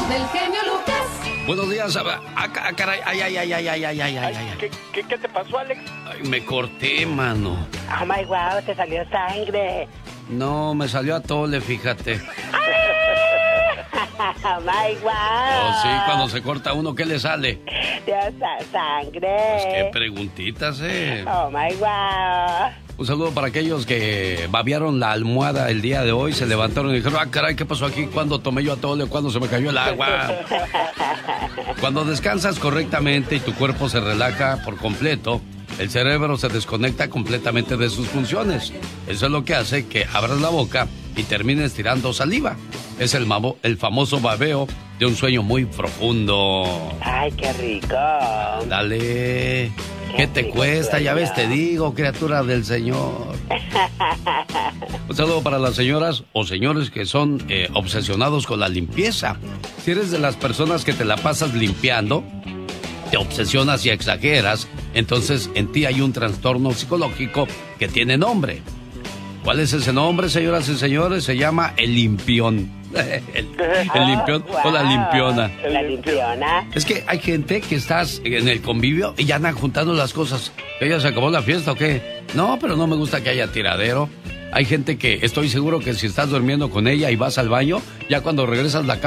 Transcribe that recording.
del genio Lucas. Buenos días. Caray. Ay. ¿Qué te pasó, Alex? Ay, me corté, mano. Oh my wow, te salió sangre. No, me salió atole, fíjate. Oh my wow. Oh, sí, cuando se corta uno, ¿qué le sale? Dios, sangre. Pues qué preguntitas, Oh my wow. Un saludo para aquellos que babearon la almohada el día de hoy, se levantaron y dijeron, caray, ¿qué pasó aquí? ¿Cuándo tomé yo atole? ¿Cuándo se me cayó el agua? Cuando descansas correctamente y tu cuerpo se relaja por completo, el cerebro se desconecta completamente de sus funciones. Eso es lo que hace que abras la boca y termines tirando saliva. Es el famoso babeo de un sueño muy profundo. Ay, qué rico. Dale. ¿Qué te cuesta? Ya ves, te digo, criatura del Señor. Un saludo para las señoras o señores que son obsesionados con la limpieza. Si eres de las personas que te la pasas limpiando, te obsesionas y exageras, entonces en ti hay un trastorno psicológico que tiene nombre. ¿Cuál es ese nombre, señoras y señores? Se llama el limpión. El limpión o la limpiona. La limpiona. Es que hay gente que estás en el convivio y ya andan juntando las cosas. ¿Que ya se acabó la fiesta o qué? No, pero no me gusta que haya tiradero. Hay gente que estoy seguro que si estás durmiendo con ella y vas al baño, ya cuando regresas la cama